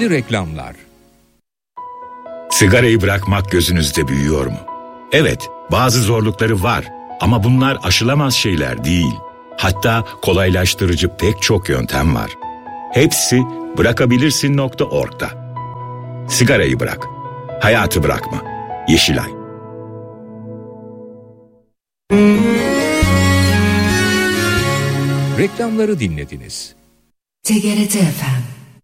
Şimdi reklamlar. Sigarayı bırakmak gözünüzde büyüyor mu? Evet, bazı zorlukları var ama bunlar aşılamaz şeyler değil. Hatta kolaylaştırıcı pek çok yöntem var. Hepsi bırakabilirsin.org'da. Sigarayı bırak, hayatı bırakma. Yeşilay. Reklamları dinlediniz. TGRT FM.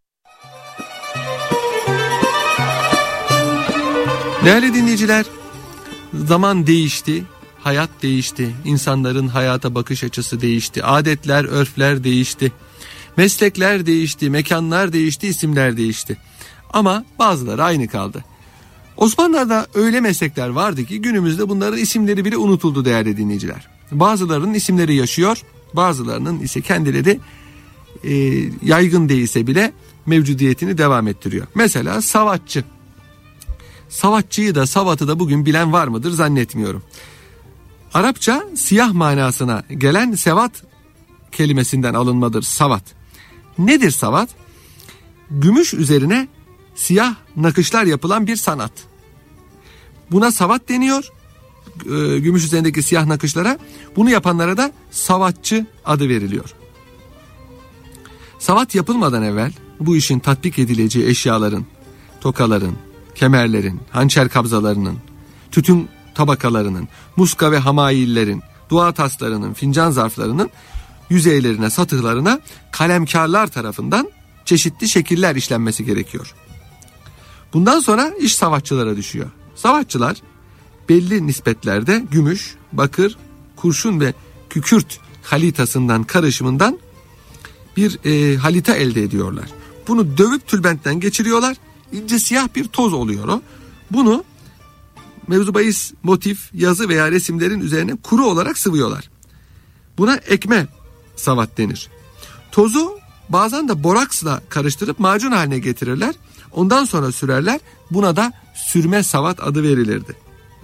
Değerli dinleyiciler, zaman değişti, hayat değişti, insanların hayata bakış açısı değişti, adetler, örfler değişti, meslekler değişti, mekanlar değişti, isimler değişti. Ama bazıları aynı kaldı. Osmanlılar'da öyle meslekler vardı ki günümüzde bunların isimleri bile unutuldu değerli dinleyiciler. Bazılarının isimleri yaşıyor, bazılarının ise kendileri yaygın değilse bile mevcudiyetini devam ettiriyor. Mesela savatçı. Savatçıyı da savatı da bugün bilen var mıdır zannetmiyorum. Arapça siyah manasına gelen sevat kelimesinden alınmadır savat. Nedir savat? Gümüş üzerine siyah nakışlar yapılan bir sanat. Buna savat deniyor. Gümüş üzerindeki siyah nakışlara. Bunu yapanlara da savatçı adı veriliyor. Savat yapılmadan evvel bu işin tatbik edileceği eşyaların, tokaların, kemerlerin, hançer kabzalarının, tütün tabakalarının, muska ve hamaillerin, dua taslarının, fincan zarflarının yüzeylerine, satıhlarına kalemkarlar tarafından çeşitli şekiller işlenmesi gerekiyor. Bundan sonra iş savatçılara düşüyor. Savatçılar belli nispetlerde gümüş, bakır, kurşun ve kükürt halitasından karışımından bir halita elde ediyorlar. Bunu dövüp tülbentten geçiriyorlar. İnce siyah bir toz oluyor o. Bunu mevzu bahis motif, yazı veya resimlerin üzerine kuru olarak sıvıyorlar. Buna ekme savat denir. Tozu bazen de boraksla karıştırıp macun haline getirirler. Ondan sonra sürerler. Buna da sürme savat adı verilirdi.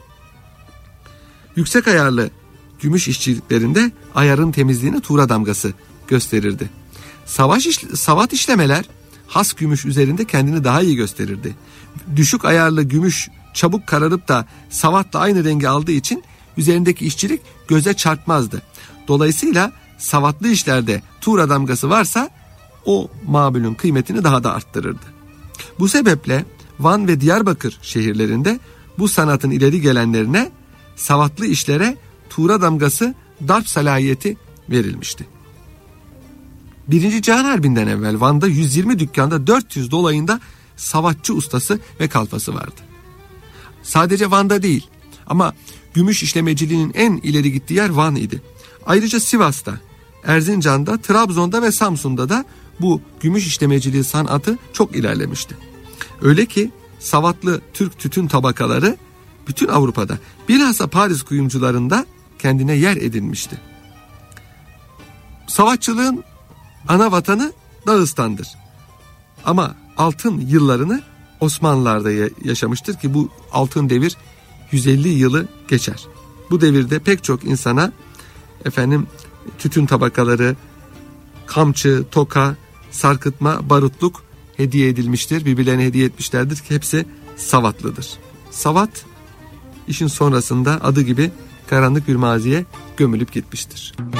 Yüksek ayarlı gümüş işçiliklerinde ayarın temizliğine tuğra damgası gösterirdi. Savat işlemeler has gümüş üzerinde kendini daha iyi gösterirdi. Düşük ayarlı gümüş çabuk kararıp da savatla aynı rengi aldığı için üzerindeki işçilik göze çarpmazdı. Dolayısıyla savatlı işlerde tuğra damgası varsa o mamulün kıymetini daha da arttırırdı. Bu sebeple Van ve Diyarbakır şehirlerinde bu sanatın ileri gelenlerine savatlı işlere tuğra damgası darp salahiyeti verilmişti. Birinci Cihan Harbi'nden evvel Van'da 120 dükkanda 400 dolayında savatçı ustası ve kalfası vardı. Sadece Van'da değil ama gümüş işlemeciliğinin en ileri gittiği yer Van idi. Ayrıca Sivas'ta, Erzincan'da, Trabzon'da ve Samsun'da da bu gümüş işlemeciliği sanatı çok ilerlemişti. Öyle ki savatlı Türk tütün tabakaları bütün Avrupa'da, bilhassa Paris kuyumcularında kendine yer edinmişti. Savatçılığın ana vatanı Dağıstan'dır. Ama altın yıllarını Osmanlılar'da yaşamıştır ki bu altın devir 150 yılı geçer. Bu devirde pek çok insana tütün tabakaları, kamçı, toka, sarkıtma, barutluk hediye edilmiştir. Birbirlerine hediye etmişlerdir ki hepsi savatlıdır. Savat işin sonrasında adı gibi karanlık bir maziye gömülüp gitmiştir.